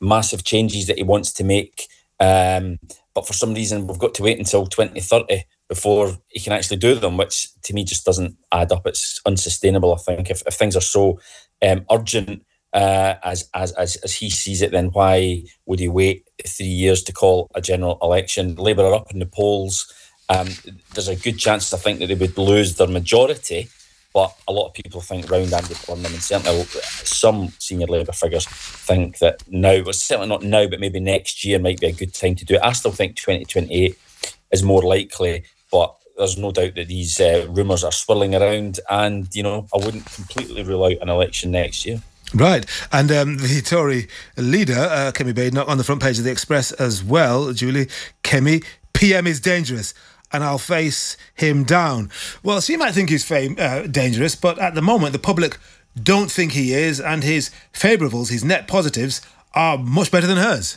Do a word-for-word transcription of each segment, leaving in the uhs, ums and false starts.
massive changes that he wants to make. Um, but for some reason, we've got to wait until twenty thirty before he can actually do them, which to me just doesn't add up. It's unsustainable, I think. If, if things are so um, urgent uh, as, as as as he sees it, then why would he wait three years to call a general election? Labour are up in the polls. Um, there's a good chance, I think, that they would lose their majority, but a lot of people think round Andy Burnham, and certainly some senior Labour figures think that now, well, certainly not now, but maybe next year might be a good time to do it. I still think twenty twenty-eight is more likely, but there's no doubt that these uh, rumours are swirling around, and, you know, I wouldn't completely rule out an election next year. Right, and um, the Tory leader, uh, Kemi Badenoch, on the front page of the Express as well, Julie. Kemi, P M is dangerous, and I'll face him down. Well, so you might think he's fame, uh, dangerous, but at the moment, the public don't think he is, and his favourables, his net positives, are much better than hers.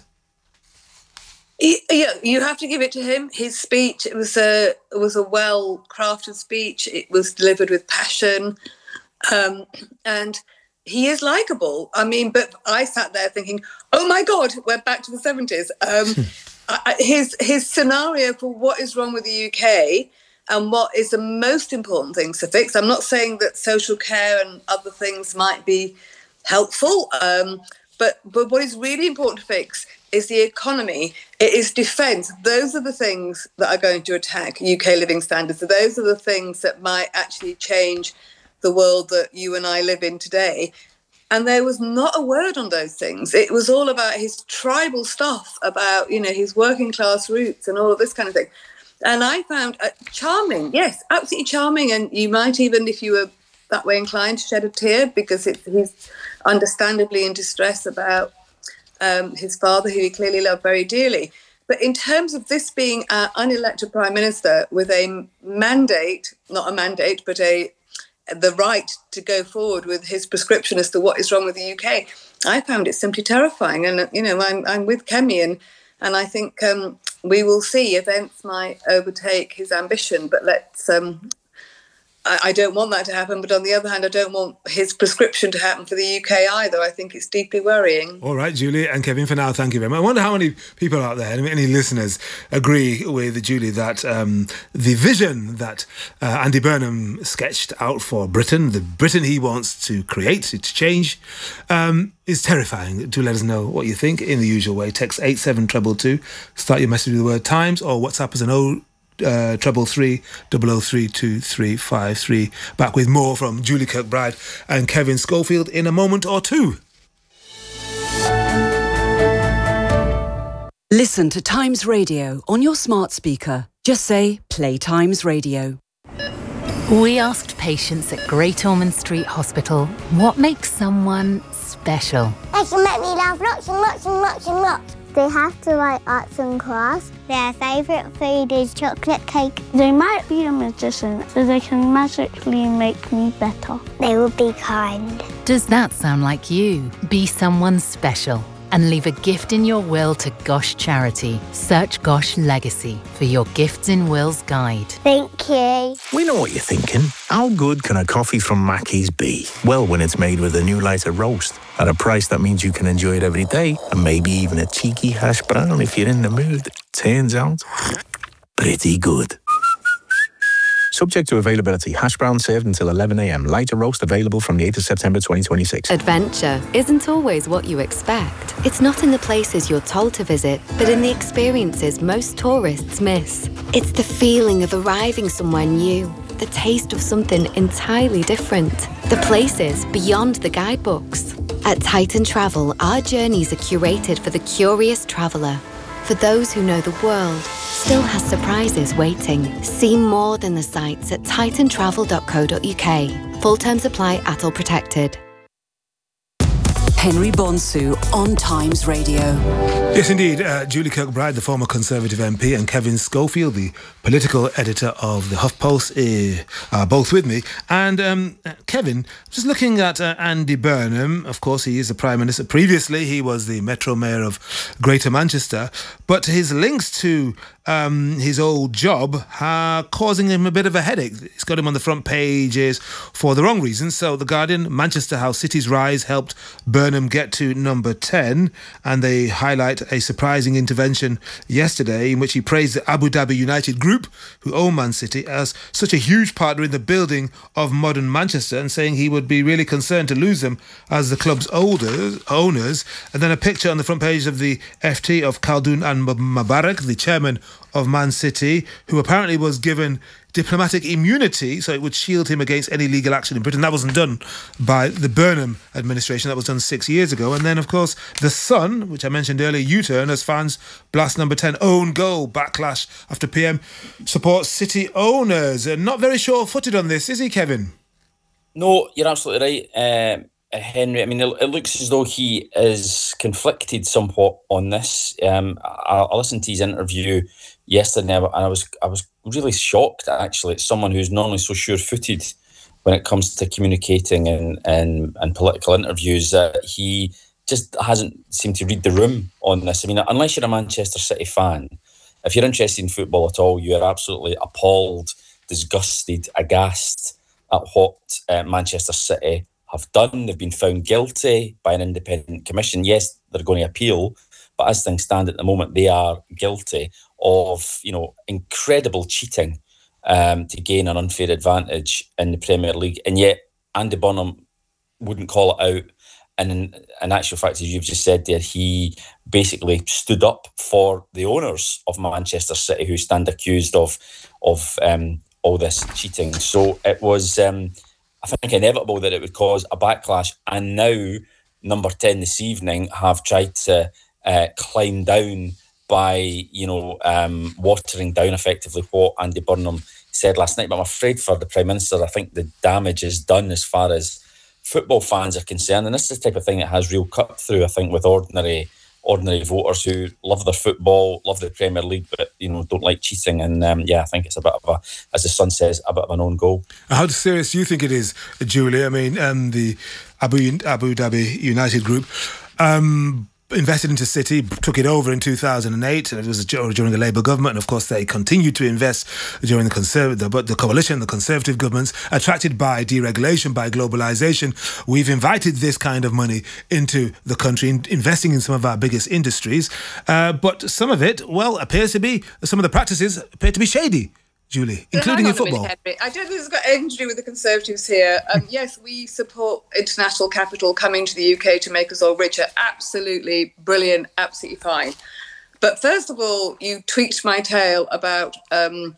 Yeah, you have to give it to him. His speech, it was a it was a well-crafted speech. It was delivered with passion, um, and he is likeable. I mean, but I sat there thinking, oh my God, we're back to the seventies. Um, I, his his scenario for what is wrong with the U K and what is the most important things to fix. I'm not saying that social care and other things might be helpful, um, but but what is really important to fix is the economy. It is defence. Those are the things that are going to attack U K living standards. So those are the things that might actually change the world that you and I live in today. And there was not a word on those things. It was all about his tribal stuff, about, you know, his working class roots and all of this kind of thing. And I found uh, charming, yes, absolutely charming. And you might even, if you were that way inclined, shed a tear, because it, he's understandably in distress about um, his father, who he clearly loved very dearly. But in terms of this being our unelected Prime Minister with a mandate, not a mandate, but a the right to go forward with his prescription as to what is wrong with the U K, I found it simply terrifying. And, you know, I'm I'm with Kemi, and, and I think um, we will see. Events might overtake his ambition, but let's... Um, I, I don't want that to happen, but on the other hand, I don't want his prescription to happen for the U K either. I think it's deeply worrying. All right, Julie and Kevin, for now, thank you very much. I wonder how many people out there, any listeners, agree with Julie that um, the vision that uh, Andy Burnham sketched out for Britain, the Britain he wants to create, to change, um, is terrifying. Do let us know what you think in the usual way. Text eight seven two two two. Start your message with the word Times, or WhatsApp as an O. Uh, treble three double oh three two three five three. Back with more from Julie Kirkbride and Kevin Schofield in a moment or two. Listen to Times Radio on your smart speaker. Just say Play Times Radio. We asked patients at Great Ormond Street Hospital what makes someone special. They can make me laugh lots and lots and lots and lots. They have to write arts and crafts. Their favourite food is chocolate cake. They might be a magician, so they can magically make me better. They will be kind. Does that sound like you? Be someone special and leave a gift in your will to Gosh Charity. Search Gosh Legacy for your Gifts in Wills guide. Thank you. We know what you're thinking. How good can a coffee from Mackey's be? Well, when it's made with a new lighter roast at a price that means you can enjoy it every day, and maybe even a cheeky hash brown if you're in the mood. Turns out, pretty good. Subject to availability. Hash brown served until eleven a m. Lighter roast available from the eighth of September twenty twenty-six. Adventure isn't always what you expect. It's not in the places you're told to visit, but in the experiences most tourists miss. It's the feeling of arriving somewhere new, the taste of something entirely different, the places beyond the guidebooks. At Titan Travel, our journeys are curated for the curious traveller, for those who know the world still has surprises waiting. See more than the sights at titan travel dot co dot u k. Full terms apply, A T L protected. Henry Bonsu on Times Radio. Yes, indeed. Uh, Julie Kirkbride, the former Conservative M P, and Kevin Schofield, the political editor of the HuffPost, uh, are both with me. And um, Kevin, just looking at uh, Andy Burnham, of course, he is the Prime Minister. Previously, he was the Metro Mayor of Greater Manchester. But his links to um, his old job, uh, causing him a bit of a headache. It's got him on the front pages for the wrong reasons. So The Guardian, Manchester, how City's rise helped Burnham get to number ten, and they highlight a surprising intervention yesterday in which he praised the Abu Dhabi United Group, who own Man City, as such a huge partner in the building of modern Manchester, and saying he would be really concerned to lose them as the club's olders, owners. And then a picture on the front page of the F T of Khaldoon and Mubarak, the chairman of Man City, who apparently was given diplomatic immunity so it would shield him against any legal action in Britain. That wasn't done by the Burnham administration. That was done six years ago. And then, of course, The Sun, which I mentioned earlier, U-turn as fans blast number ten, own goal, backlash after P M supports City owners. Uh, not very sure-footed on this, is he, Kevin? No, you're absolutely right, um, Henry. I mean, it, it looks as though he is conflicted somewhat on this. Um, I, I listened to his interview yesterday, and I was I was really shocked, actually. It's someone who's normally so sure-footed when it comes to communicating and and, and political interviews. Uh, he just hasn't seemed to read the room on this. I mean, unless you're a Manchester City fan, if you're interested in football at all, you are absolutely appalled, disgusted, aghast at what uh, Manchester City have done. They've been found guilty by an independent commission. Yes, they're going to appeal, but as things stand at the moment, they are guilty of, you know, incredible cheating um, to gain an unfair advantage in the Premier League. And yet Andy Burnham wouldn't call it out. And in, in actual fact, as you've just said there, he basically stood up for the owners of Manchester City who stand accused of of um, all this cheating. So it was, um, I think, inevitable that it would cause a backlash. And now, number ten this evening have tried to uh, climb down by, you know, um, watering down effectively what Andy Burnham said last night. But I'm afraid for the Prime Minister, I think the damage is done as far as football fans are concerned. And this is the type of thing that has real cut through, I think, with ordinary ordinary voters who love their football, love the Premier League, but, you know, don't like cheating. And um, yeah, I think it's a bit of a, as the Sun says, a bit of an own goal. How serious do you think it is, Julie? I mean, um, the Abu, Abu Dhabi United Group um, invested into City, took it over in two thousand eight, and it was during the Labour government, and of course they continued to invest during the Conservative, but the coalition, the Conservative governments, attracted by deregulation, by globalisation. We've invited this kind of money into the country, in, investing in some of our biggest industries, uh, but some of it, well, appears to be, some of the practices appear to be shady, Julie, including in football. Minute, I don't think this has got anything to do with the Conservatives here. Um, yes, we support international capital coming to the U K to make us all richer. Absolutely brilliant, absolutely fine. But first of all, you tweaked my tail about um,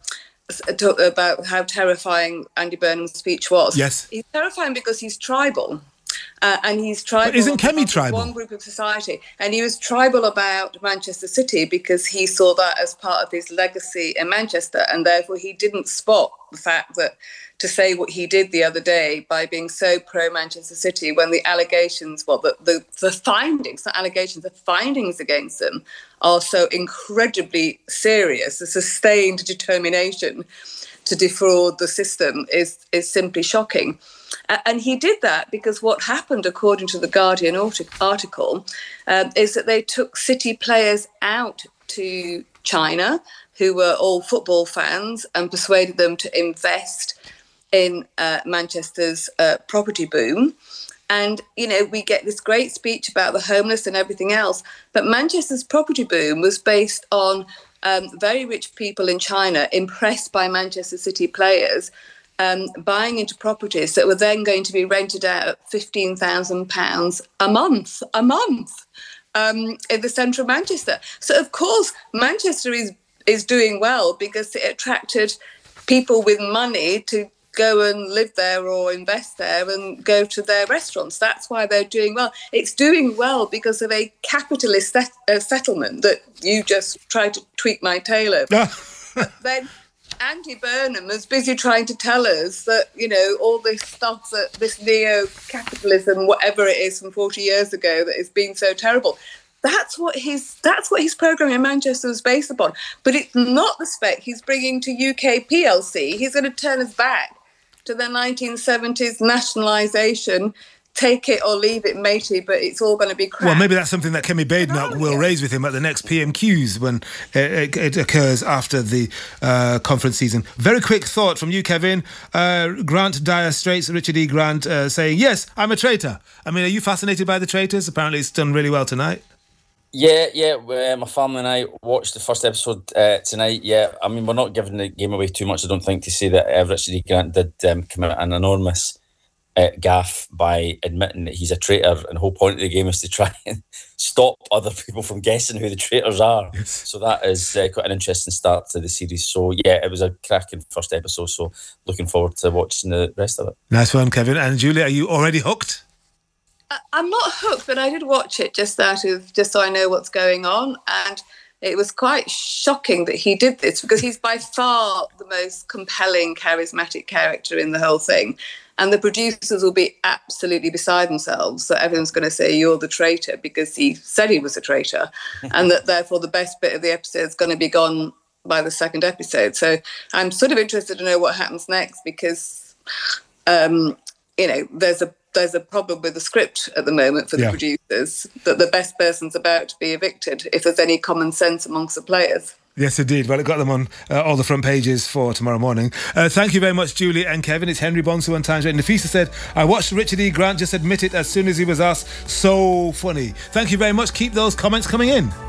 about how terrifying Andy Burnham's speech was. Yes. He's terrifying because he's tribal. Uh, and he's tribal. But isn't Kemi tribal? One group of society, and he was tribal about Manchester City because he saw that as part of his legacy in Manchester, and therefore he didn't spot the fact that to say what he did the other day by being so pro Manchester City when the allegations, well, the, the the findings, not allegations, the findings against them are so incredibly serious. The sustained determination to defraud the system is is simply shocking. And he did that because what happened, according to the Guardian article, um, is that they took City players out to China, who were all football fans, and persuaded them to invest in uh, Manchester's uh, property boom. And, you know, we get this great speech about the homeless and everything else, but Manchester's property boom was based on um, very rich people in China impressed by Manchester City players Um, buying into properties that were then going to be rented out at fifteen thousand pounds a month, a month um, in the centre of Manchester. So, of course, Manchester is, is doing well because it attracted people with money to go and live there or invest there and go to their restaurants. That's why they're doing well. It's doing well because of a capitalist set, uh, settlement that you just tried to tweak my tail over. But then Andy Burnham is busy trying to tell us that, you know, all this stuff, that this neo-capitalism, whatever it is from forty years ago, that has been so terrible. That's what his that's what his programme in Manchester was based upon. But it's not the spec he's bringing to U K P L C. He's going to turn us back to the nineteen seventies nationalisation, take it or leave it, matey, but it's all going to be crap. Well, maybe that's something that Kemi Badenoch will raise with him at the next P M Qs when it, it occurs after the uh, conference season. Very quick thought from you, Kevin. Uh, Grant Dire Straits, Richard E. Grant, uh, saying, yes, I'm a traitor. I mean, are you fascinated by The Traitors? Apparently it's done really well tonight. Yeah, yeah. Uh, my family and I watched the first episode uh, tonight. Yeah, I mean, we're not giving the game away too much, I don't think, to say that uh, Richard E. Grant did um, commit an enormous Uh, gaff by admitting that he's a traitor, and the whole point of the game is to try and stop other people from guessing who the traitors are. Yes. So that is uh, quite an interesting start to the series. So yeah, it was a cracking first episode, so looking forward to watching the rest of it. Nice one, Kevin. And Julie, are you already hooked? I'm not hooked, but I did watch it just out of just so I know what's going on, and it was quite shocking that he did this, because he's by far the most compelling, charismatic character in the whole thing. And the producers will be absolutely beside themselves. So everyone's going to say you're the traitor because he said he was a traitor, and that therefore the best bit of the episode is going to be gone by the second episode. So I'm sort of interested to know what happens next, because um, you know there's a there's a problem with the script at the moment for the yeah. producers, that the best person's about to be evicted if there's any common sense amongst the players. Yes, indeed. Well, it got them on uh, all the front pages for tomorrow morning. Uh, thank you very much, Julie and Kevin. It's Henry Bonsu on Times Radio. Nafisa said, I watched Richard E. Grant just admit it as soon as he was asked. So funny. Thank you very much. Keep those comments coming in.